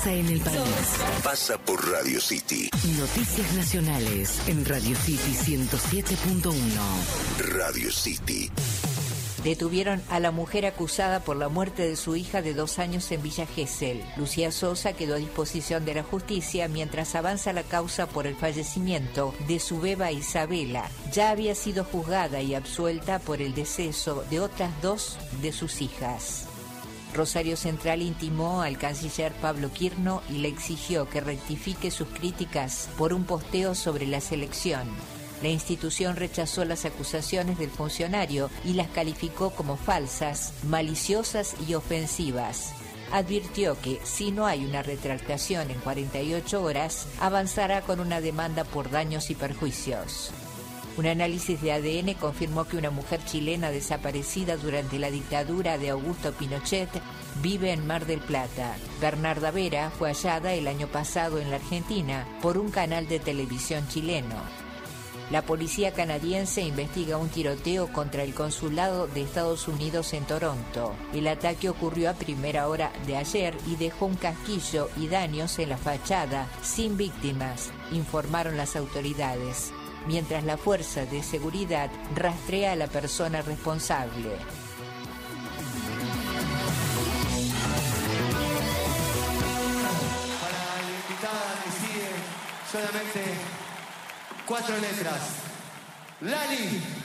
pasa en el país. Pasa por Radio City. Noticias nacionales en Radio City 107.1. Radio City. Detuvieron a la mujer acusada por la muerte de su hija de 2 años en Villa Gesell. Lucía Sosa quedó a disposición de la justicia mientras avanza la causa por el fallecimiento de su beba Isabela. Ya había sido juzgada y absuelta por el deceso de otras 2 de sus hijas. Rosario Central intimó al canciller Pablo Quirno y le exigió que rectifique sus críticas por un posteo sobre la selección. La institución rechazó las acusaciones del funcionario y las calificó como falsas, maliciosas y ofensivas. Advirtió que, si no hay una retractación en 48 horas, avanzará con una demanda por daños y perjuicios. Un análisis de ADN confirmó que una mujer chilena desaparecida durante la dictadura de Augusto Pinochet vive en Mar del Plata. Bernarda Vera fue hallada el año pasado en la Argentina por un canal de televisión chileno. La policía canadiense investiga un tiroteo contra el consulado de Estados Unidos en Toronto. El ataque ocurrió a primera hora de ayer y dejó un casquillo y daños en la fachada, sin víctimas, informaron las autoridades, mientras la fuerza de seguridad rastrea a la persona responsable. Para la invitada que sigue, solamente 4 letras. Lali.